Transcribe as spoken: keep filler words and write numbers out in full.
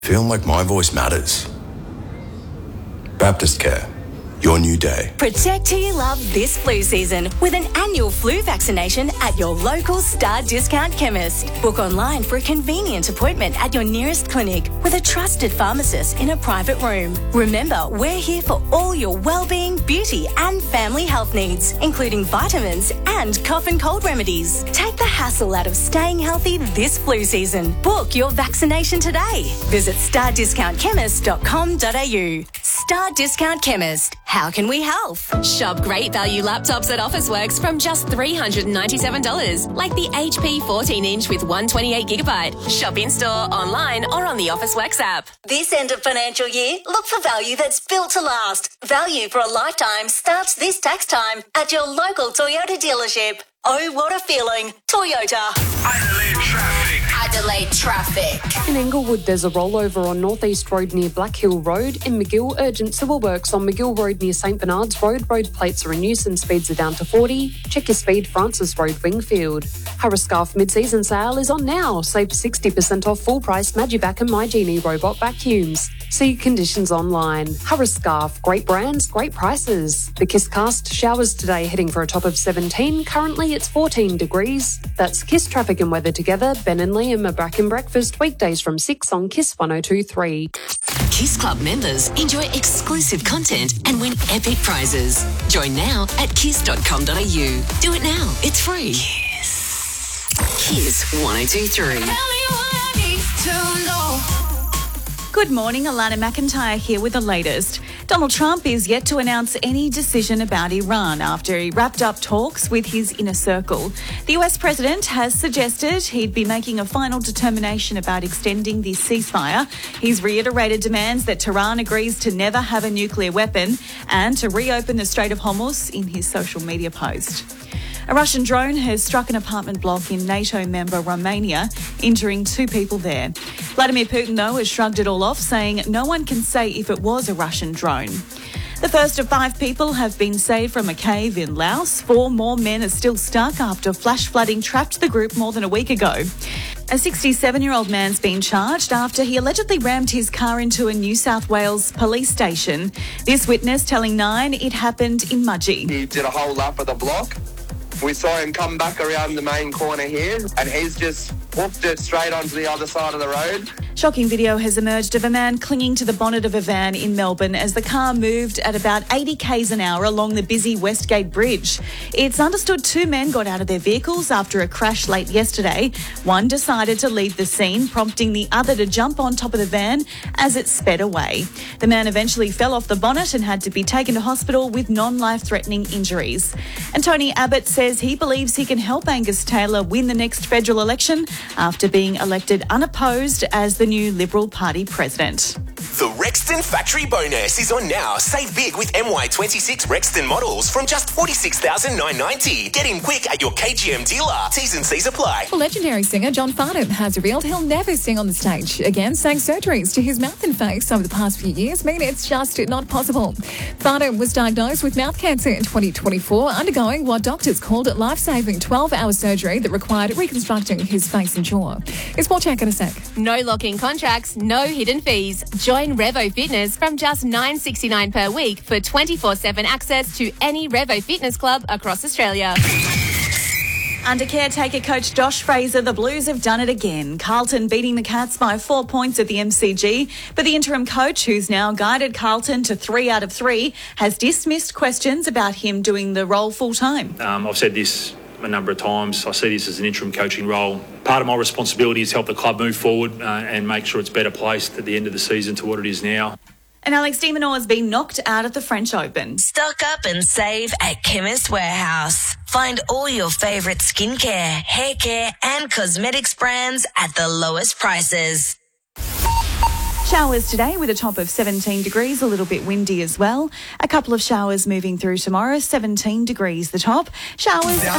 Feeling like my voice matters. Baptist Care, your new day. Protect who you love this flu season with an annual flu vaccination at your local Star Discount chemist. Book online for a convenient appointment at your nearest clinic with a trusted pharmacist in a private room. Remember, we're here for all your well-being, beauty and family health needs, including vitamins and cough and cold remedies. Take the hassle out of staying healthy this flu season. Book your vaccination today. Visit star discount chemist dot com dot a u. Star Discount Chemist. How can we help? Shop great value laptops at Officeworks from just three hundred ninety-seven dollars, like the H P fourteen inch with one hundred twenty-eight gigabyte. Shop in-store, online or on the Officeworks app. This end of financial year, look for value that's built to last. Value for a lifetime starts this tax time at your local Toyota dealership. Oh, what a feeling. Toyota. Adelaide traffic. Adelaide traffic. In Englewood, there's a rollover on North East Road near Black Hill Road. In McGill, urgent civil works on McGill Road near St Bernard's Road. Road plates are in use and speeds are down to forty. Check your speed, Francis Road, Wingfield. Harriscarf mid-season sale is on now. Save sixty percent off full price Magivac and My Genie robot vacuums. See conditions online. Harriscarf, great brands, great prices. The Kisscast showers today heading for a top of seventeen. Currently it's fourteen degrees. That's Kiss traffic and weather together. Ben and Liam are back in breakfast weekdays from six on Kiss one oh two point three. Kiss Club members enjoy exclusive content and win epic prizes. Join now at kiss dot com dot a u. Do it now. It's free. Kiss. Kiss one oh two point three. Tell me what I need to know. Good morning, Alana McIntyre here with the latest. Donald Trump is yet to announce any decision about Iran after he wrapped up talks with his inner circle. The U S president has suggested he'd be making a final determination about extending the ceasefire. He's reiterated demands that Tehran agrees to never have a nuclear weapon and to reopen the Strait of Hormuz in his social media post. A Russian drone has struck an apartment block in NATO member Romania, injuring two people there. Vladimir Putin, though, has shrugged it all off, saying no one can say if it was a Russian drone. The first of five people have been saved from a cave in Laos. Four more men are still stuck after flash flooding trapped the group more than a week ago. A sixty-seven-year-old man's been charged after he allegedly rammed his car into a New South Wales police station. This witness telling Nine it happened in Mudgee. He did a whole lap of the block. We saw him come back around the main corner here, and he's just hooked it straight onto the other side of the road. Shocking video has emerged of a man clinging to the bonnet of a van in Melbourne as the car moved at about eighty kays an hour along the busy Westgate Bridge. It's understood two men got out of their vehicles after a crash late yesterday. One decided to leave the scene, prompting the other to jump on top of the van as it sped away. The man eventually fell off the bonnet and had to be taken to hospital with non-life-threatening injuries. And Tony Abbott says he believes he can help Angus Taylor win the next federal election after being elected unopposed as the new Liberal Party president. The Rexton Factory Bonus is on now. Save big with M Y twenty-six Rexton models from just forty-six thousand nine hundred ninety dollars. Get in quick at your K G M dealer. T's and C's apply. Legendary singer John Farnham has revealed he'll never sing on the stage again, saying surgeries to his mouth and face over the past few years mean it's just not possible. Farnham was diagnosed with mouth cancer in twenty twenty-four, undergoing what doctors called life-saving twelve-hour surgery that required reconstructing his face and jaw. It's more check in a sec. No lock-in contracts, no hidden fees. Join Revo Fitness from just nine dollars sixty-nine per week for twenty-four seven access to any Revo Fitness club across Australia. Under caretaker coach Josh Fraser, the Blues have done it again. Carlton beating the Cats by four points at the M C G. But the interim coach, who's now guided Carlton to three out of three, has dismissed questions about him doing the role full-time. Um, I've said this a number of times. I see this as an interim coaching role. Part of my responsibility is to help the club move forward uh, and make sure it's better placed at the end of the season to what it is now. And Alex de Minaur has been knocked out of the French Open. Stock up and save at Chemist Warehouse. Find all your favourite skincare, hair care and cosmetics brands at the lowest prices. Showers today with a top of seventeen degrees, a little bit windy as well. A couple of showers moving through tomorrow, seventeen degrees the top. Showers...